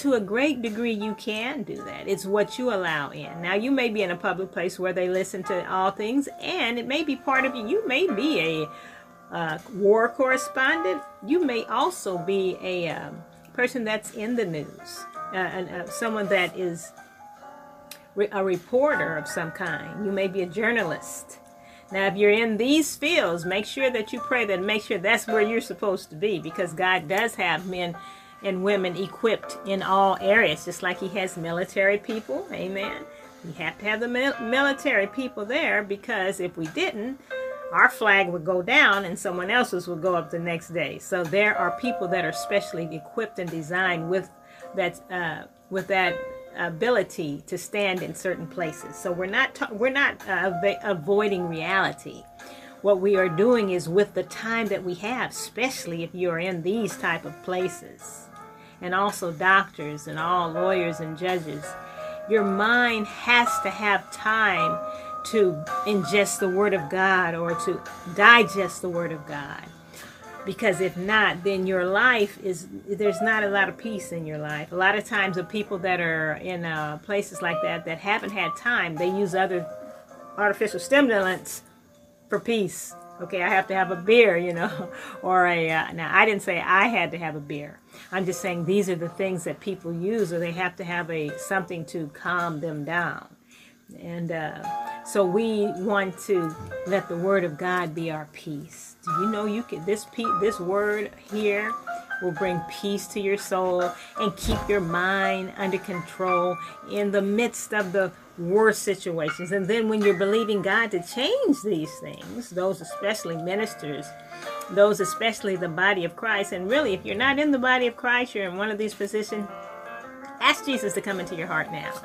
to a great degree, you can do that. It's what you allow in. Now, you may be in a public place where they listen to all things, and it may be part of you. You may be a war correspondent. You may also be a person that's in the news, someone that is a reporter of some kind. You may be a journalist. Now, if you're in these fields, make sure that you pray that, make sure that's where you're supposed to be, because God does have men and women equipped in all areas, just like he has military people. Amen. We have to have the military people there, because if we didn't, our flag would go down and someone else's would go up the next day. So there are people that are specially equipped and designed with that ability to stand in certain places. So we're not avoiding reality. What we are doing is, with the time that we have, especially if you are in these type of places, and also doctors and all lawyers and judges, your mind has to have time to ingest the Word of God, or to digest the Word of God. Because if not, then your life there's not a lot of peace in your life. A lot of times the people that are in places like that haven't had time, they use other artificial stimulants for peace. Okay, I have to have a beer, or now I didn't say I had to have a beer. I'm just saying these are the things that people use, or they have to have something to calm them down. And so we want to let the Word of God be our peace. Do you know this word here will bring peace to your soul and keep your mind under control in the midst of the worst situations. And then when you're believing God to change these things, those especially ministers, those especially the body of Christ, and really if you're not in the body of Christ, you're in one of these positions, ask Jesus to come into your heart now.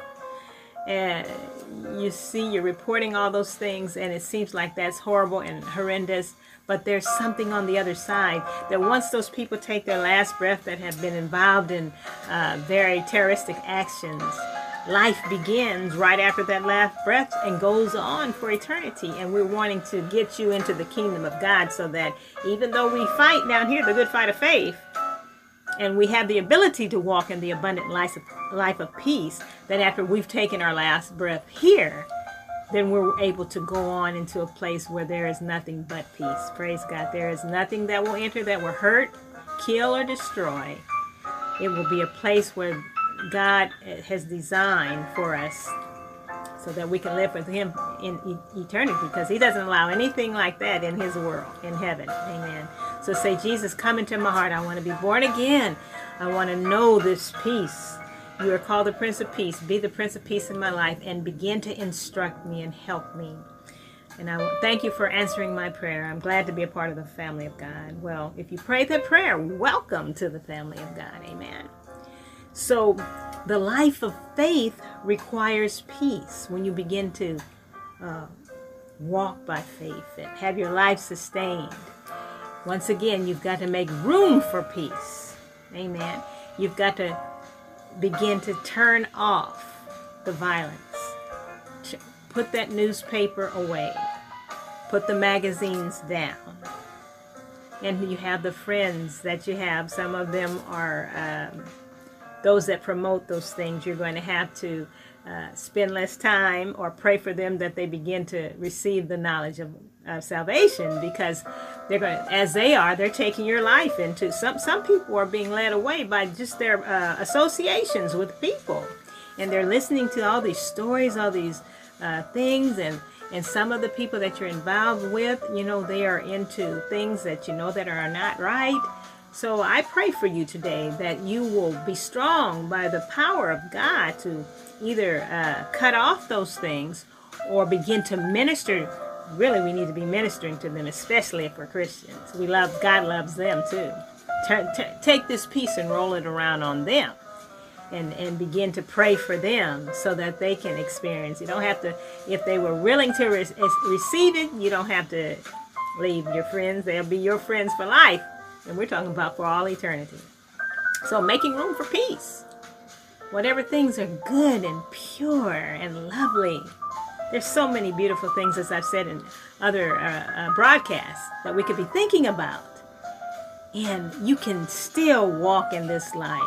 And you see, you're reporting all those things, and it seems like that's horrible and horrendous. But there's something on the other side, that once those people take their last breath that have been involved in very terroristic actions, life begins right after that last breath and goes on for eternity. And we're wanting to get you into the kingdom of God, so that even though we fight down here the good fight of faith, and we have the ability to walk in the abundant life of peace, that after we've taken our last breath here, then we're able to go on into a place where there is nothing but peace. Praise God. There is nothing that will enter that will hurt, kill, or destroy. It will be a place where God has designed for us, so that we can live with him in eternity, because he doesn't allow anything like that in his world, in heaven. Amen. So say, Jesus, come into my heart. I want to be born again. I want to know this peace. You are called the Prince of Peace. Be the Prince of Peace in my life, and begin to instruct me and help me. And I thank you for answering my prayer. I'm glad to be a part of the family of God. Well, if you prayed that prayer, welcome to the family of God. Amen. So the life of faith requires peace. When you begin to walk by faith and have your life sustained, once again, you've got to make room for peace. Amen. You've got to begin to turn off the violence. Put that newspaper away. Put the magazines down. And you have the friends that you have. Some of them are those that promote those things. You're going to have to spend less time, or pray for them that they begin to receive the knowledge of salvation, because they're going to, they're taking your life into some people are being led away by just their associations with people, and they're listening to all these stories, all these things, and some of the people that you're involved with, they are into things that that are not right. So I pray for you today that you will be strong by the power of God to either cut off those things, or begin to minister. Really, we need to be ministering to them, especially if we're Christians. God loves them too. Take this peace and roll it around on them, and begin to pray for them, so that they can experience. You don't have to, if they were willing to receive it, you don't have to leave your friends. They'll be your friends for life. And we're talking about for all eternity. So making room for peace. Whatever things are good and pure and lovely. There's so many beautiful things, as I've said in other broadcasts, that we could be thinking about. And you can still walk in this life.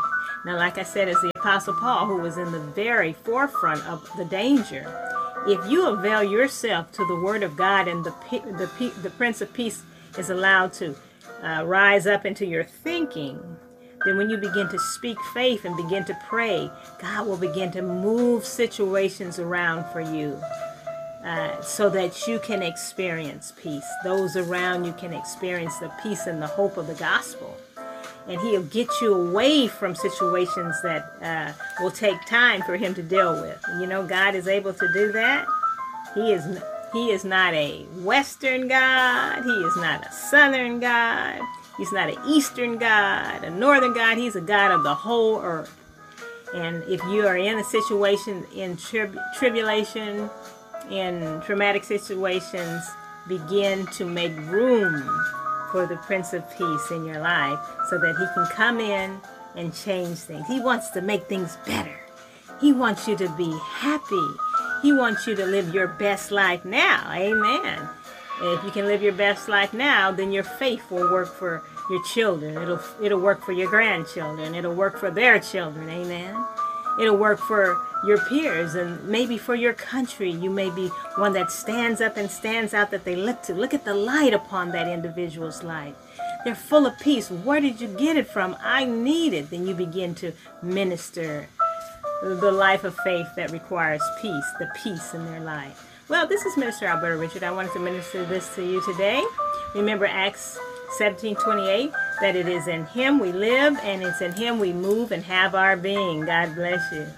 Now, like I said, as the Apostle Paul, who was in the very forefront of the danger, if you avail yourself to the Word of God and the Prince of Peace is allowed to rise up into your thinking, then when you begin to speak faith and begin to pray, God will begin to move situations around for you so that you can experience peace. Those around you can experience the peace and the hope of the gospel. And He'll get you away from situations that will take time for Him to deal with. You know, God is able to do that. He is not a Western God. He is not a Southern God. He's not an Eastern God, a Northern God. He's a God of the whole earth. And if you are in a situation in tribulation, in traumatic situations, begin to make room for the Prince of Peace in your life so that He can come in and change things. He wants to make things better. He wants you to be happy. He wants you to live your best life now. Amen. If you can live your best life now, then your faith will work for your children. It'll work for your grandchildren. It'll work for their children. Amen. It'll work for your peers and maybe for your country. You may be one that stands up and stands out that they look to. Look at the light upon that individual's life. They're full of peace. Where did you get it from? I need it. Then you begin to minister the life of faith that requires peace, the peace in their life. Well, this is Minister Alberta Richard. I wanted to minister this to you today. Remember Acts 17:28, that it is in Him we live and it's in Him we move and have our being. God bless you.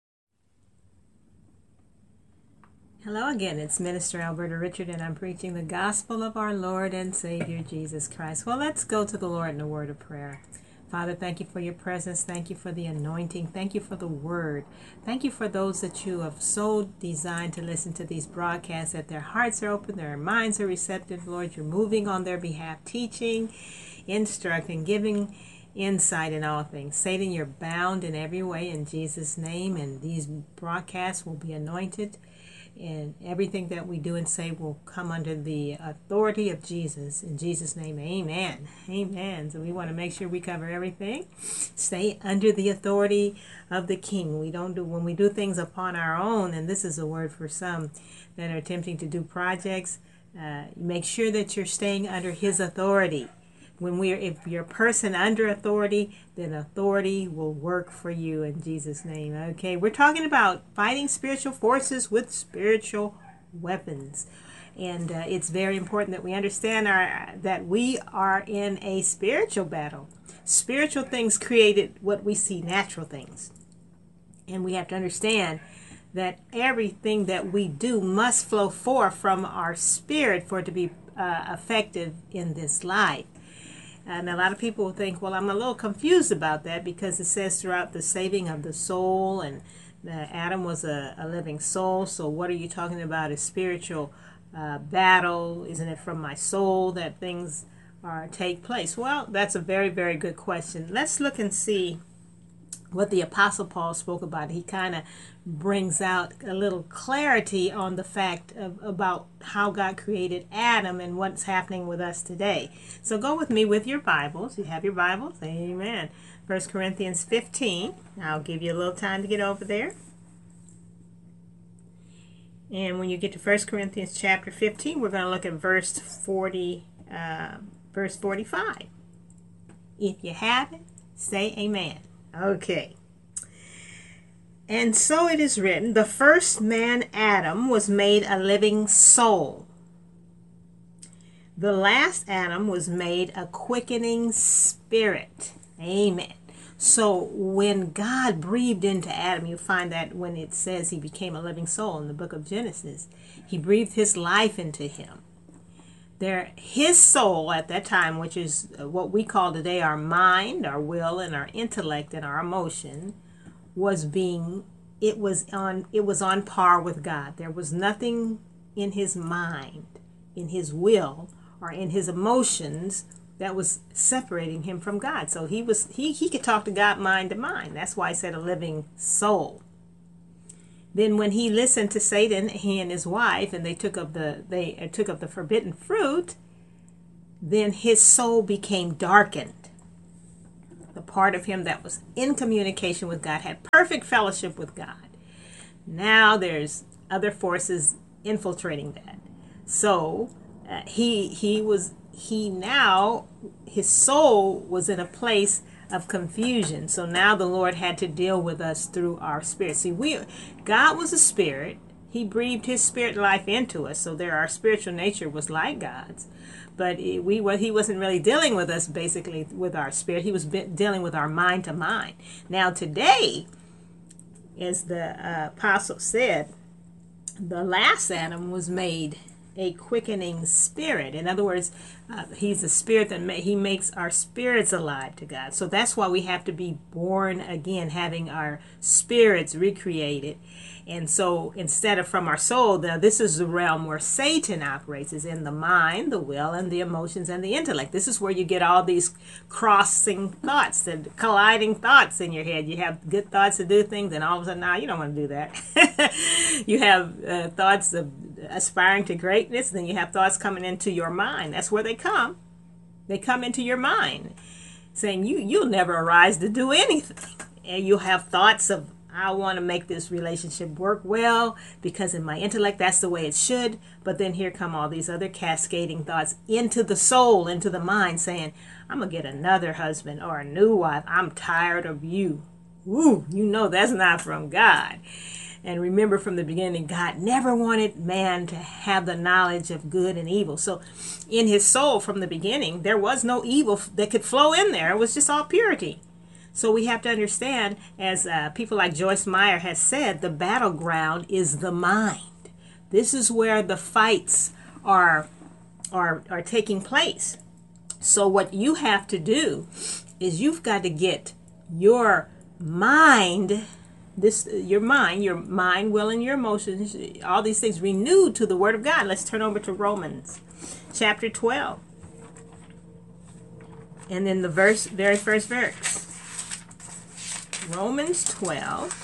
Hello again, it's Minister Alberta Richard, and I'm preaching the gospel of our Lord and Savior Jesus Christ. Well, let's go to the Lord in a word of prayer. Father, thank you for your presence. Thank you for the anointing. Thank you for the word. Thank you for those that you have so designed to listen to these broadcasts, that their hearts are open, their minds are receptive. Lord, you're moving on their behalf, teaching, instructing, giving insight in all things. Satan, you're bound in every way in Jesus' name, and these broadcasts will be anointed. And everything that we do and say will come under the authority of Jesus. In Jesus' name, amen. Amen. So we want to make sure we cover everything. Stay under the authority of the King. When we do things upon our own, and this is a word for some that are attempting to do projects, make sure that you're staying under His authority. If you're a person under authority, then authority will work for you in Jesus' name. Okay, we're talking about fighting spiritual forces with spiritual weapons. And it's very important that we understand that we are in a spiritual battle. Spiritual things created what we see natural things. And we have to understand that everything that we do must flow forth from our spirit for it to be effective in this life. And a lot of people will think, well, I'm a little confused about that because it says throughout the saving of the soul, and Adam was a living soul. So what are you talking about? A spiritual battle? Isn't it from my soul that things take place? Well, that's a very, very good question. Let's look and see what the Apostle Paul spoke about. He kind of brings out a little clarity on the fact about how God created Adam and what's happening with us today. So go with me with your Bibles. You have your Bibles? Amen. 1 Corinthians 15. I'll give you a little time to get over there. And when you get to 1 Corinthians chapter 15, we're going to look at verse 45. If you have it, say amen. Okay. And so it is written, the first man, Adam, was made a living soul. The last Adam was made a quickening spirit. Amen. So when God breathed into Adam, you find that when it says he became a living soul in the book of Genesis, he breathed his life into him. His soul at that time, which is what we call today our mind, our will, and our intellect and our emotion, was on par with God. There was nothing in his mind, in his will, or in his emotions that was separating him from God. So he could talk to God mind to mind. That's why I said a living soul. Then when he listened to Satan, he and his wife, and they took of the forbidden fruit, then his soul became darkened. the part of him that was in communication with God, had perfect fellowship with God. Now there's other forces infiltrating that. So his soul was in a place of confusion. So now the Lord had to deal with us through our spirit. See, God was a spirit. He breathed his spirit life into us. So our spiritual nature was like God's. But he wasn't really dealing with us basically with our spirit. He was dealing with our mind to mind. Now today, as the apostle said, the last Adam was made a quickening spirit. In other words, he's a spirit that he makes our spirits alive to God. So that's why we have to be born again, having our spirits recreated. And so instead of from our soul, now this is the realm where Satan operates, is in the mind, the will, and the emotions, and the intellect. This is where you get all these crossing thoughts, the colliding thoughts in your head. You have good thoughts to do things, and all of a sudden, you don't want to do that. You have thoughts of aspiring to greatness, then you have thoughts coming into your mind. That's where they come. They come into your mind, saying you'll never arise to do anything. And you'll have thoughts of, I want to make this relationship work well because in my intellect that's the way it should. But then here come all these other cascading thoughts into the soul, into the mind, saying, I'm going to get another husband or a new wife. I'm tired of you. Ooh, that's not from God. And remember from the beginning, God never wanted man to have the knowledge of good and evil. So in his soul from the beginning, there was no evil that could flow in there. It was just all purity. So we have to understand, as people like Joyce Meyer has said, the battleground is the mind. This is where the fights are taking place. So what you have to do is you've got to get your mind, your mind, will, and your emotions, all these things renewed to the Word of God. Let's turn over to Romans chapter 12. And then the very first verse. Romans 12.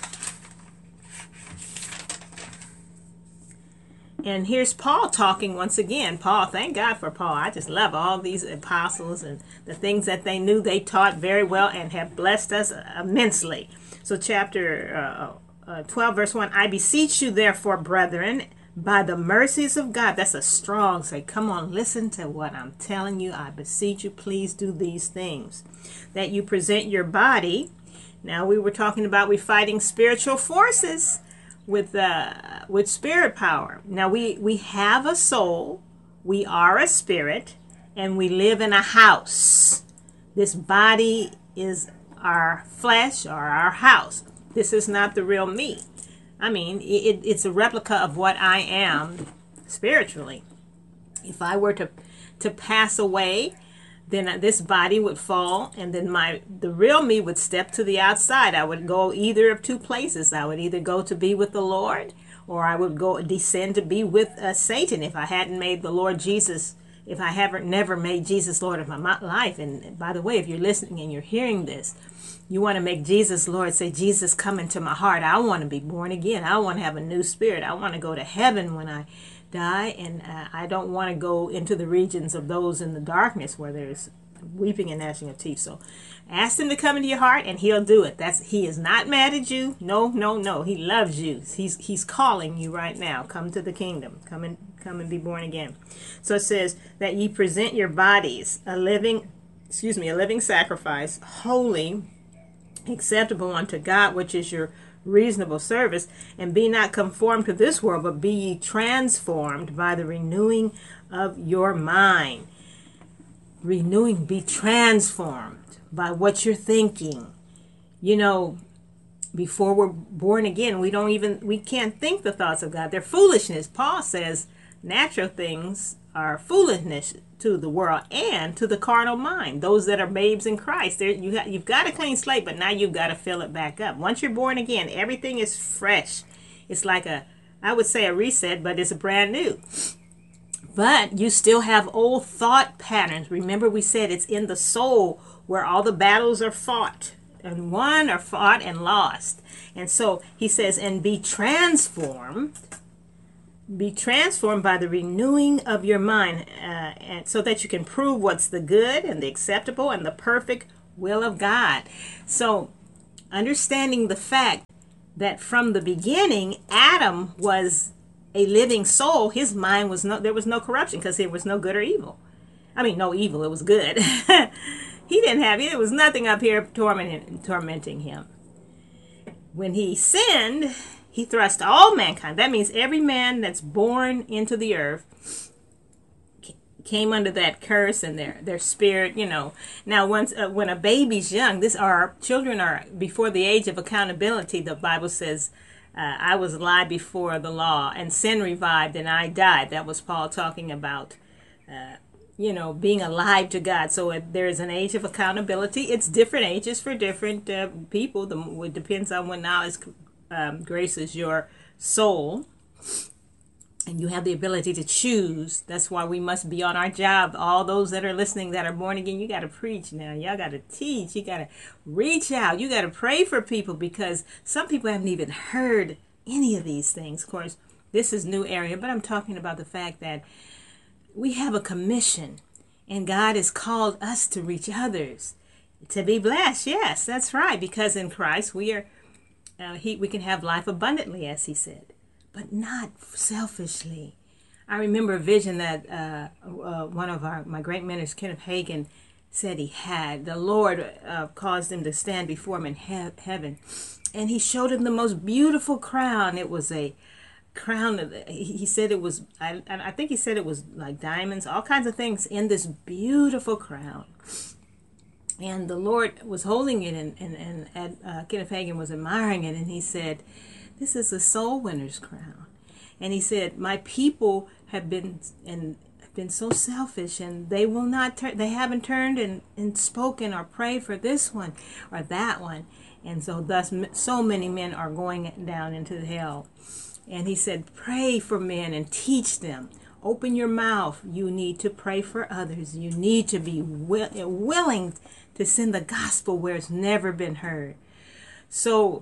And here's Paul talking once again. Paul, thank God for Paul. I just love all these apostles and the things that they knew. They taught very well and have blessed us immensely. So chapter 12, verse 1, I beseech you therefore, brethren, by the mercies of God. That's a strong say. Come on, listen to what I'm telling you. I beseech you, please do these things. That you present your body. Now we were talking about we fighting spiritual forces with spirit power. Now we have a soul, we are a spirit, and we live in a house. This body is our flesh or our house. This is not the real me. I mean, it's a replica of what I am spiritually. If I were to pass away, then this body would fall, and then the real me would step to the outside. I would go either of two places. I would either go to be with the Lord, or I would go descend to be with Satan if I hadn't made the Lord Jesus, if I never made Jesus Lord of my life. And by the way, if you're listening and you're hearing this, you want to make Jesus Lord. Say, Jesus, come into my heart. I want to be born again. I want to have a new spirit. I want to go to heaven when I die, and I don't want to go into the regions of those in the darkness where there's weeping and gnashing of teeth. So ask him to come into your heart, and he'll do it. He is not mad at you. No. He loves you. He's calling you right now. Come to the kingdom. Come and be born again. So it says that ye present your bodies a living sacrifice, holy, acceptable unto God, which is your reasonable service, and be not conformed to this world, but be ye transformed by the renewing of your mind. Be transformed by what you're thinking. Before we're born again, we can't think the thoughts of God. They're foolishness. Paul says natural things are foolishness to the world and to the carnal mind. Those that are babes in Christ, you've got a clean slate, but now you've got to fill it back up. Once you're born again, everything is fresh. It's like I would say a reset, but it's a brand new. But you still have old thought patterns. Remember, we said it's in the soul where all the battles are fought, and won or fought and lost. And so he says, and be transformed by the renewing of your mind, and so that you can prove what's the good and the acceptable and the perfect will of God. So understanding the fact that from the beginning, Adam was a living soul. His mind was there was no corruption because there was no good or evil. I mean, no evil, it was good. He didn't have it. There was nothing up here tormenting him. When he sinned, he thrust all mankind. That means every man that's born into the earth came under that curse, and their spirit, Now, once when a baby's young, our children are before the age of accountability. The Bible says, I was alive before the law, and sin revived, and I died. That was Paul talking about, being alive to God. So there is an age of accountability. It's different ages for different people. It depends on what knowledge graces your soul. And you have the ability to choose. That's why we must be on our job. All those that are listening that are born again, you got to preach now. Y'all got to teach. You got to reach out. You got to pray for people, because some people haven't even heard any of these things. Of course, this is new area, but I'm talking about the fact that we have a commission, and God has called us to reach others, to be blessed. Yes, that's right, because in Christ we are, we can have life abundantly, as he said, but not selfishly. I remember a vision that one of my great mentors, Kenneth Hagin, said he had. The Lord caused him to stand before him in heaven, and he showed him the most beautiful crown. It was a crown. He said it was, I think he said it was like diamonds, all kinds of things in this beautiful crown. And the Lord was holding it, and Kenneth Hagin was admiring it, and he said, "This is a soul winner's crown." And he said, "My people have been so selfish, and they will not they haven't turned and spoken or prayed for this one or that one, and so thus so many men are going down into hell." And he said, "Pray for men and teach them. Open your mouth. You need to pray for others. You need to be willing to send the gospel where it's never been heard." So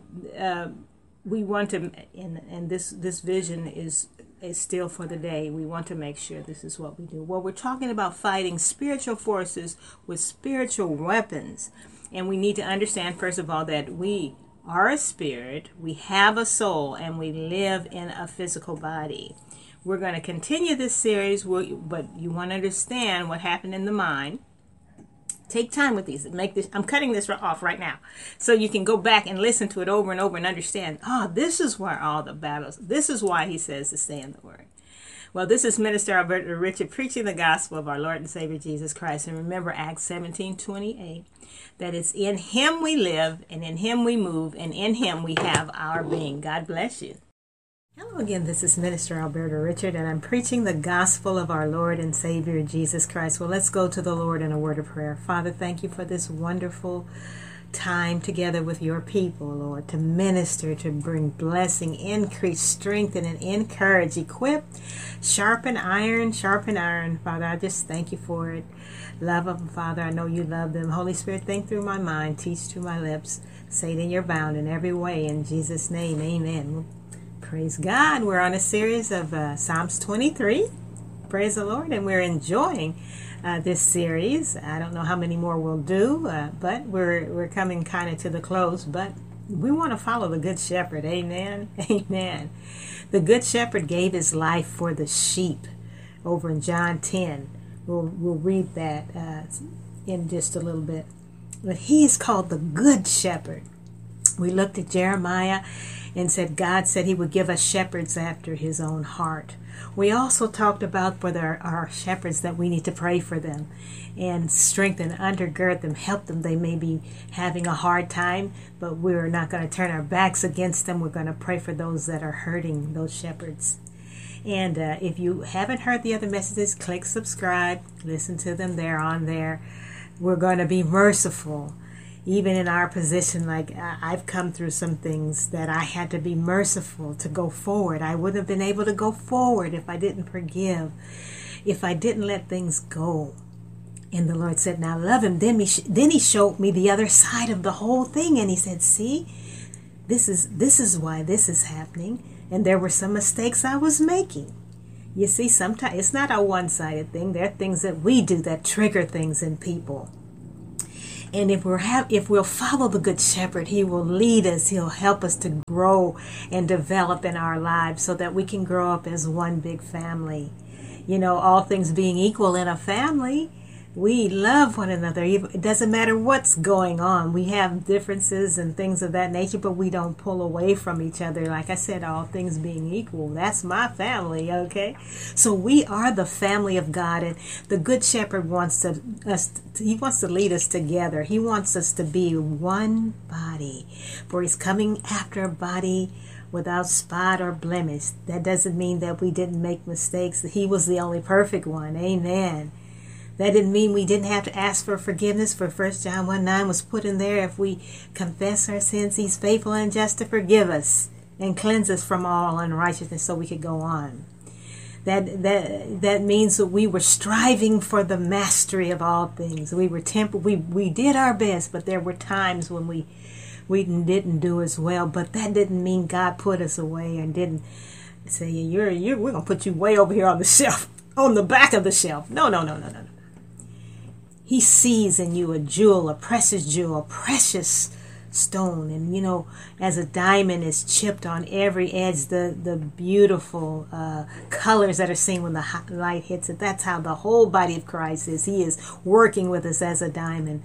we want to, and this vision is still for the day. We want to make sure this is what we do. Well, we're talking about fighting spiritual forces with spiritual weapons. And we need to understand, first of all, that we are a spirit, we have a soul, and we live in a physical body. We're going to continue this series, but you want to understand what happened in the mind. Take time with these. I'm cutting this off right now, so you can go back and listen to it over and over and understand. This is where all the battles. This is why he says to stay in the Word. Well, this is Minister Alberta Richard preaching the gospel of our Lord and Savior Jesus Christ. And remember Acts 17:28, that it's in Him we live, and in Him we move, and in Him we have our being. God bless you. Hello again, this is Minister Alberta Richard, and I'm preaching the gospel of our Lord and Savior Jesus Christ. Well, let's go to the Lord in a word of prayer. Father, thank you for this wonderful time together with your people, Lord, to minister, to bring blessing, increase, strengthen, and encourage, equip, sharpen iron. Father, I just thank you for it. Love them, Father. I know you love them. Holy Spirit, think through my mind, teach through my lips. Satan, you're bound in every way. In Jesus' name, amen. Praise God. We're on a series of Psalms 23. Praise the Lord. And we're enjoying this series. I don't know how many more we'll do, but we're coming kind of to the close. But we want to follow the Good Shepherd. Amen. Amen. The Good Shepherd gave his life for the sheep. Over in John 10. We'll read that in just a little bit. But he's called the Good Shepherd. We looked at Jeremiah and said God said he would give us shepherds after his own heart. We also talked about for our shepherds that we need to pray for them and strengthen, undergird them, help them. They may be having a hard time, but we're not going to turn our backs against them. We're going to pray for those that are hurting, those shepherds. And if you haven't heard the other messages, click subscribe, listen to them. They're on there. We're going to be merciful. Even in our position, like I've come through some things that I had to be merciful to go forward. I wouldn't have been able to go forward if I didn't forgive, if I didn't let things go. And the Lord said, now love him. Then he showed me the other side of the whole thing. And he said, see, this is why this is happening. And there were some mistakes I was making. You see, sometimes it's not a one-sided thing. There are things that we do that trigger things in people. And if we'll follow the Good Shepherd, he will lead us. He'll help us to grow and develop in our lives so that we can grow up as one big family. You know, all things being equal in a family, we love one another. It doesn't matter what's going on. We have differences and things of that nature, but we don't pull away from each other. Like I said, all things being equal, that's my family, okay? So we are the family of God, and the Good Shepherd wants to lead us together. He wants us to be one body, for he's coming after a body without spot or blemish. That doesn't mean that we didn't make mistakes. He was the only perfect one. Amen. That didn't mean we didn't have to ask for forgiveness, for 1 John 1:9 was put in there. If we confess our sins, he's faithful and just to forgive us and cleanse us from all unrighteousness, so we could go on. That means that we were striving for the mastery of all things. We did our best, but there were times when we didn't do as well. But that didn't mean God put us away and didn't say, we're gonna put you way over here on the shelf, on the back of the shelf. No. He sees in you a jewel, a precious stone. And, you know, as a diamond is chipped on every edge, the beautiful colors that are seen when the light hits it, that's how the whole body of Christ is. He is working with us as a diamond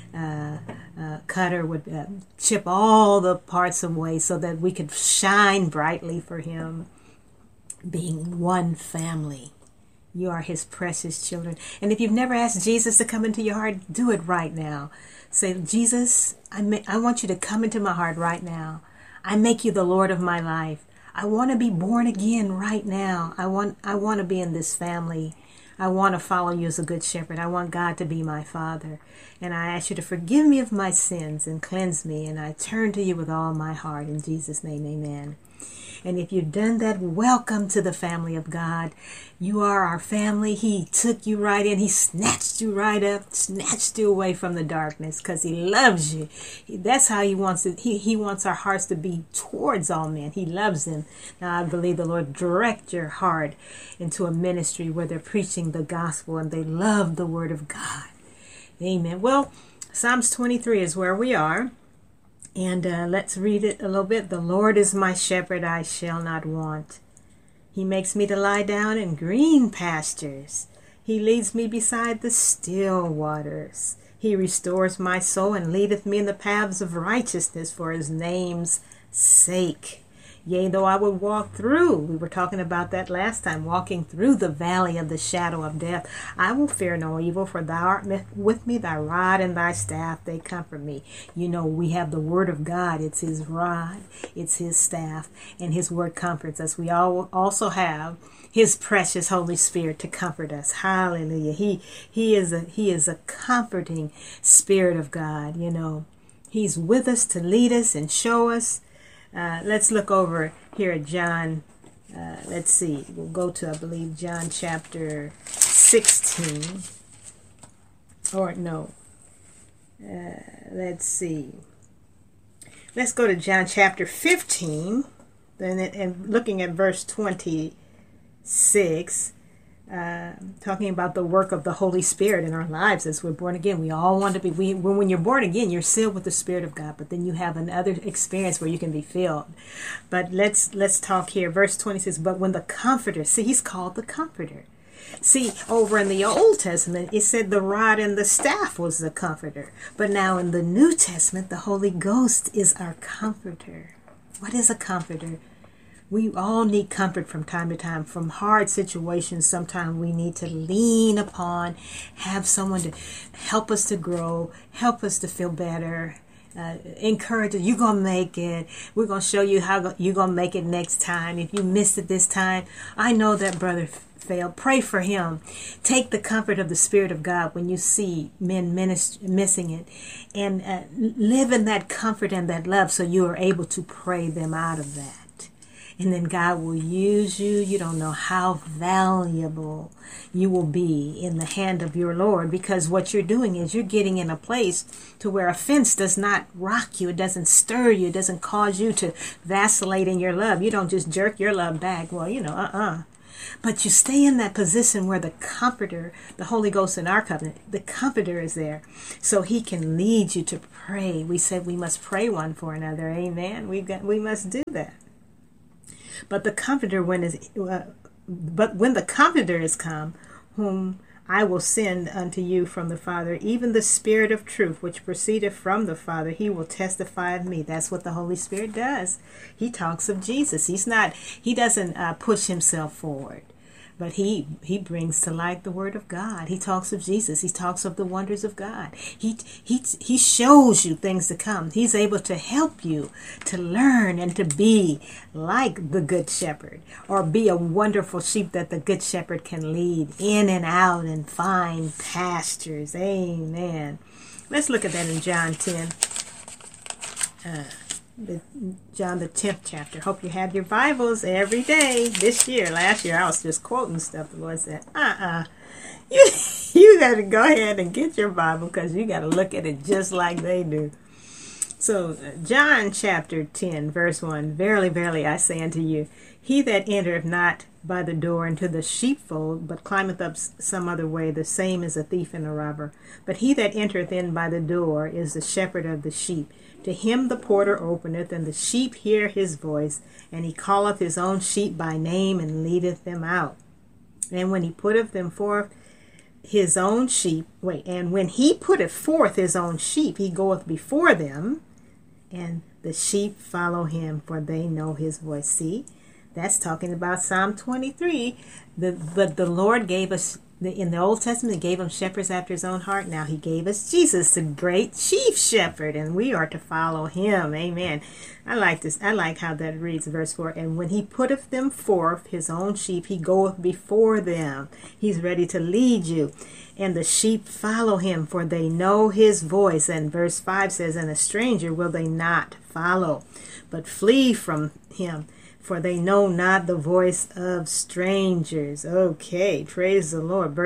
cutter would chip all the parts away so that we could shine brightly for him, being one family. You are his precious children. And if you've never asked Jesus to come into your heart, do it right now. Say, Jesus, I want you to come into my heart right now. I make you the Lord of my life. I want to be born again right now. I want to be in this family. I want to follow you as a good shepherd. I want God to be my Father. And I ask you to forgive me of my sins and cleanse me. And I turn to you with all my heart. In Jesus' name, amen. And if you've done that, welcome to the family of God. You are our family. He took you right in. He snatched you right up, snatched you away from the darkness because he loves you. That's how he wants it. He wants our hearts to be towards all men. He loves them. Now, I believe the Lord direct your heart into a ministry where they're preaching the gospel and they love the word of God. Amen. Well, Psalms 23 is where we are. And let's read it a little bit. The Lord is my shepherd, I shall not want. He makes me to lie down in green pastures. He leads me beside the still waters. He restores my soul and leadeth me in the paths of righteousness for his name's sake. Yea, though I would walk through, we were talking about that last time, walking through the valley of the shadow of death, I will fear no evil, for thou art with me, thy rod and thy staff, they comfort me. You know, we have the word of God. It's his rod, it's his staff, and his word comforts us. We all also have his precious Holy Spirit to comfort us. Hallelujah. He is a comforting Spirit of God. You know, he's with us to lead us and show us. Let's look over here at John. Let's see. We'll go to, I believe, John chapter 16. Or no. Let's see. Let's go to John chapter 15. And looking at verse 26. Talking about the work of the Holy Spirit in our lives as we're born again. We all want to be, when you're born again, you're sealed with the Spirit of God, but then you have another experience where you can be filled. But let's talk here. Verse 26, but when the Comforter, see, he's called the Comforter. See, over in the Old Testament, it said the rod and the staff was the Comforter. But now in the New Testament, the Holy Ghost is our Comforter. What is a Comforter? We all need comfort from time to time, from hard situations. Sometimes we need to lean upon, have someone to help us to grow, help us to feel better, encourage us. You're going to make it. We're going to show you how you're going to make it next time. If you missed it this time, I know that brother failed. Pray for him. Take the comfort of the Spirit of God when you see men missing it, and live in that comfort and that love so you are able to pray them out of that. And then God will use you. You don't know how valuable you will be in the hand of your Lord, because what you're doing is you're getting in a place to where offense does not rock you. It doesn't stir you. It doesn't cause you to vacillate in your love. You don't just jerk your love back. Well, But you stay in that position where the Comforter, the Holy Ghost in our covenant, the Comforter is there. So he can lead you to pray. We said we must pray one for another. Amen. We must do that. But the Comforter, when the Comforter is come, whom I will send unto you from the Father, even the Spirit of truth, which proceedeth from the Father, he will testify of me. That's what the Holy Spirit does. He talks of Jesus. He doesn't push himself forward, but he brings to light the Word of God. He talks of Jesus. He talks of the wonders of God. He shows you things to come. He's able to help you to learn and to be like the Good Shepherd, or be a wonderful sheep that the Good Shepherd can lead in and out and find pastures. Amen. Let's look at that in John 10. John the 10th chapter. Hope you have your Bibles every day this year. Last year I was just quoting stuff. The Lord said, you got to go ahead and get your Bible, because you got to look at it just like they do. So John chapter 10 verse 1, Verily, verily, I say unto you, he that entereth not by the door into the sheepfold, but climbeth up some other way, the same is a thief and a robber. But he that entereth in by the door is the shepherd of the sheep. To him the porter openeth, and the sheep hear his voice, and he calleth his own sheep by name, and leadeth them out. And when he putteth them forth his own sheep, when he putteth forth his own sheep, he goeth before them, and the sheep follow him, for they know his voice. See, that's talking about Psalm 23. But the Lord gave us, in the Old Testament, he gave him shepherds after his own heart. Now he gave us Jesus, the great chief shepherd, and we are to follow him. Amen. I like this. I like how that reads, verse 4. And when he putteth them forth, his own sheep, he goeth before them. He's ready to lead you. And the sheep follow him, for they know his voice. And verse 5 says, And a stranger will they not follow, but flee from him, for they know not the voice of strangers. Okay, praise the Lord.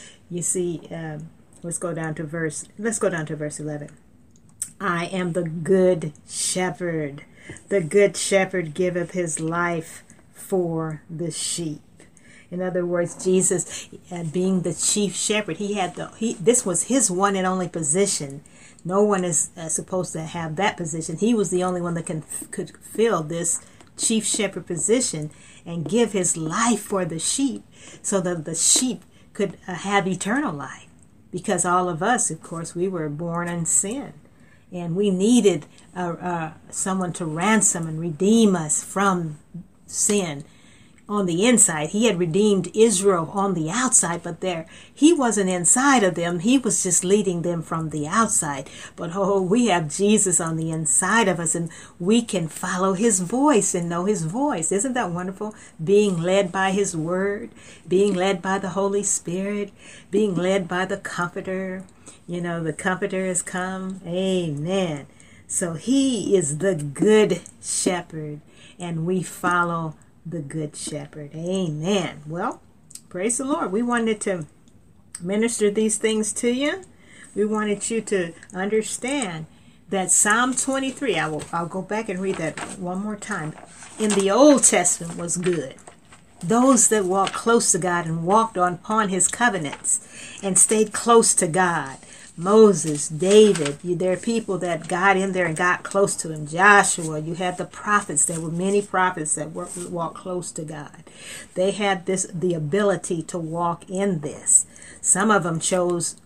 Let's go down to verse 11. I am the good shepherd. The good shepherd giveth his life for the sheep. In other words, Jesus, being the chief shepherd, this was his one and only position. No one is supposed to have that position. He was the only one that could fill this chief shepherd position and give his life for the sheep, so that the sheep could have eternal life. Because all of us, of course, we were born in sin, and we needed someone to ransom and redeem us from sin on the inside. He had redeemed Israel on the outside, but he wasn't inside of them. He was just leading them from the outside. But we have Jesus on the inside of us, and we can follow his voice and know his voice. Isn't that wonderful? Being led by his word, being led by the Holy Spirit, being led by the Comforter. The Comforter has come. Amen. So he is the good shepherd, and we follow the good shepherd. Amen. Well, praise the Lord. We wanted to minister these things to you. We wanted you to understand that Psalm 23, I'll go back and read that one more time. In the Old Testament was good. Those that walked close to God and walked upon his covenants and stayed close to God. Moses, David, there are people that got in there and got close to him. Joshua, you had the prophets. There were many prophets that walked close to God. They had the ability to walk in this. Some of them chose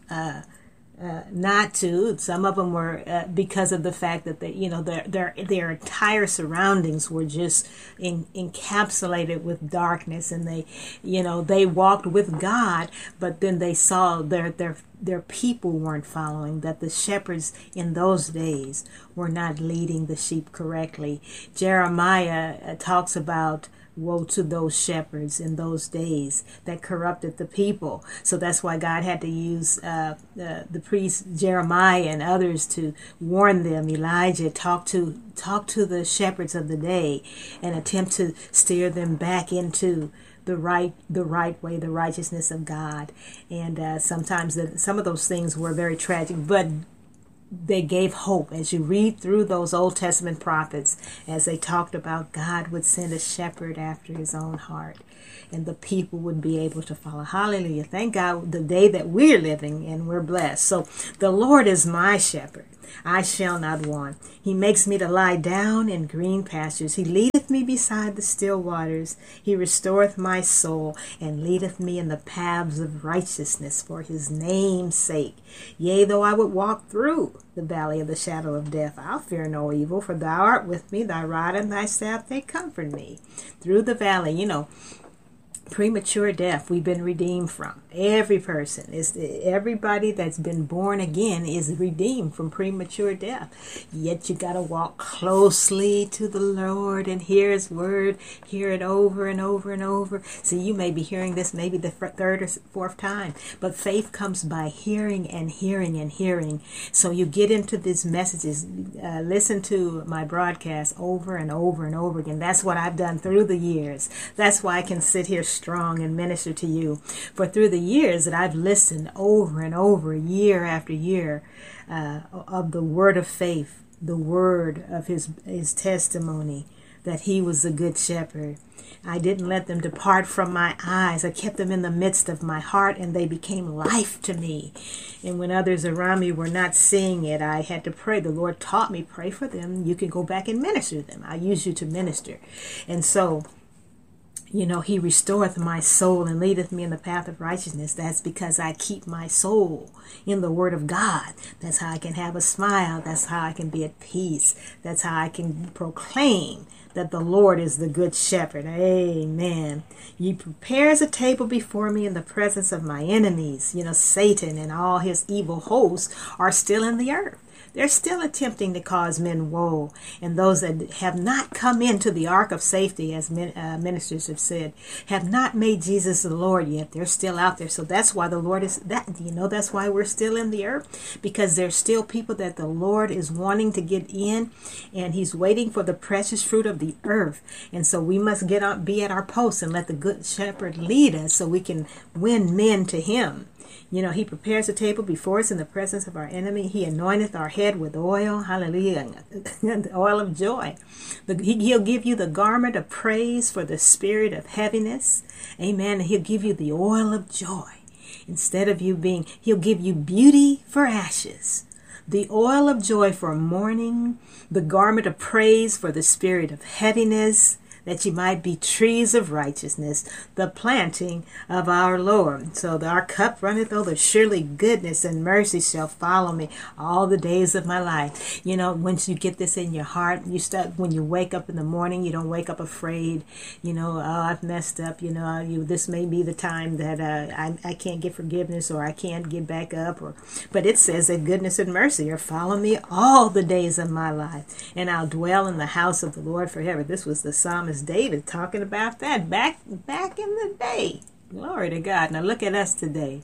not to. Some of them were because of the fact that their entire surroundings were just encapsulated with darkness, and they walked with God, but then they saw their people weren't following, that the shepherds in those days were not leading the sheep correctly. Jeremiah talks about woe to those shepherds in those days that corrupted the people. So that's why God had to use the priest Jeremiah and others to warn them. Elijah talked to the shepherds of the day and attempt to steer them back into the right way, the righteousness of God. And sometimes some of those things were very tragic, but they gave hope. As you read through those Old Testament prophets, as they talked about God would send a shepherd after his own heart, and the people would be able to follow. Hallelujah. Thank God the day that we're living and we're blessed. So the Lord is my shepherd. I shall not want. He makes me to lie down in green pastures. He leadeth me beside the still waters. He restoreth my soul, and leadeth me in the paths of righteousness for his name's sake. Yea, though I would walk through the valley of the shadow of death, I'll fear no evil, for thou art with me. Thy rod and thy staff, they comfort me. Through the valley, premature death we've been redeemed from. Every person is, everybody that's been born again is redeemed from premature death. Yet you got to walk closely to the Lord and hear his word, hear it over and over and over. See, you may be hearing this maybe the third or fourth time, but faith comes by hearing and hearing and hearing. So you get into these messages, listen to my broadcast over and over and over again. That's what I've done through the years. That's why I can sit here strong and minister to you. For through the years that I've listened over and over, year after year, of the word of faith, the word of his testimony, that he was the good shepherd. I didn't let them depart from my eyes. I kept them in the midst of my heart, and they became life to me. And when others around me were not seeing it, I had to pray. The Lord taught me, pray for them. You can go back and minister to them. I use you to minister. And so, he restoreth my soul and leadeth me in the path of righteousness. That's because I keep my soul in the word of God. That's how I can have a smile. That's how I can be at peace. That's how I can proclaim that the Lord is the good shepherd. Amen. He prepares a table before me in the presence of my enemies. Satan and all his evil hosts are still in the earth. They're still attempting to cause men woe. And those that have not come into the ark of safety, as ministers have said, have not made Jesus the Lord yet. They're still out there. So that's why the Lord is that. That's why we're still in the earth, because there's still people that the Lord is wanting to get in, and he's waiting for the precious fruit of the earth. And so we must be at our posts and let the good shepherd lead us so we can win men to him. He prepares a table before us in the presence of our enemy. He anointeth our head with oil. Hallelujah. The oil of joy. He'll give you the garment of praise for the spirit of heaviness. Amen. And he'll give you the oil of joy. Instead of he'll give you beauty for ashes. The oil of joy for mourning. The garment of praise for the spirit of heaviness, that you might be trees of righteousness, the planting of our Lord. So our cup runneth over. Surely goodness and mercy shall follow me all the days of my life. Once you get this in your heart, when you wake up in the morning, you don't wake up afraid. I've messed up. This may be the time that I can't get forgiveness, or I can't get back up. But it says that goodness and mercy are following me all the days of my life, and I'll dwell in the house of the Lord forever. This was the psalmist David talking about that back in the day. Glory to God. Now look at us today.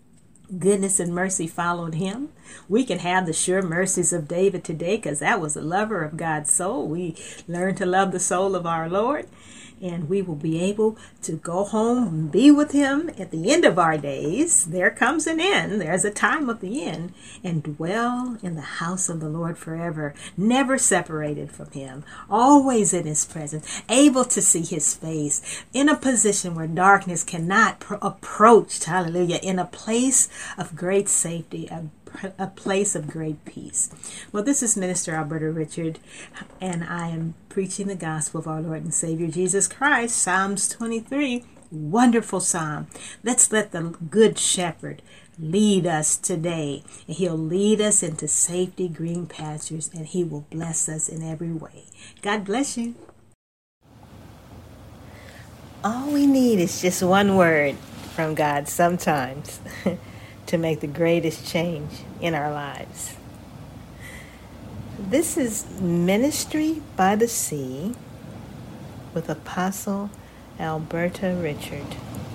Goodness and mercy followed him. We can have the sure mercies of David today, because that was a lover of God's soul. We learned to love the soul of our Lord, and we will be able to go home and be with him at the end of our days. There comes an end. There's a time of the end, and dwell in the house of the Lord forever, never separated from him, always in his presence, able to see his face, in a position where darkness cannot approach. Hallelujah. In a place of great safety, a place of great peace. Well, this is Minister Alberta Richard, and I am preaching the gospel of our Lord and Savior Jesus Christ. Psalms 23, wonderful psalm. Let's let the good shepherd lead us today, and he'll lead us into safety, green pastures, and he will bless us in every way. God bless you. All we need is just one word from God sometimes to make the greatest change in our lives. This is Ministry by the Sea with Apostle Alberta Richard.